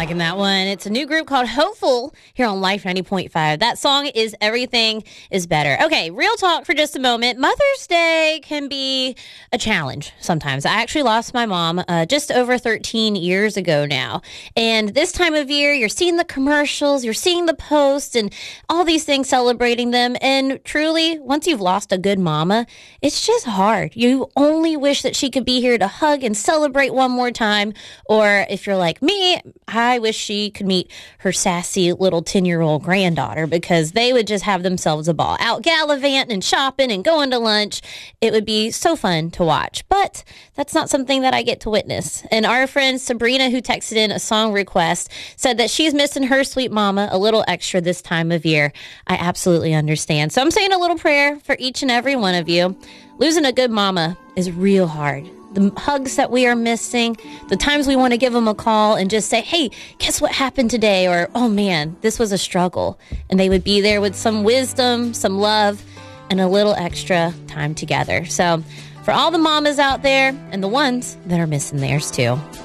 liking that one. It's a new group called Hopeful here on Life 90.5. That song is Everything is Better. Okay, real talk for just a moment. Mother's Day can be a challenge sometimes. I actually lost my mom just over 13 years ago now. And this time of year, you're seeing the commercials, you're seeing the posts, and all these things celebrating them. And truly, once you've lost a good mama, it's just hard. You only wish that she could be here to hug and celebrate one more time. Or if you're like me, I wish she could meet her sassy little 10-year-old granddaughter, because they would just have themselves a ball out gallivanting and shopping and going to lunch. It would be so fun to watch, but that's not something that I get to witness. And our friend Sabrina, who texted in a song request, said that she's missing her sweet mama a little extra this time of year. I absolutely understand. So I'm saying a little prayer for each and every one of you. Losing a good mama is real hard. The hugs that we are missing, the times we want to give them a call and just say, hey, guess what happened today? Or, oh man, this was a struggle. And they would be there with some wisdom, some love, and a little extra time together. So for all the mamas out there and the ones that are missing theirs too.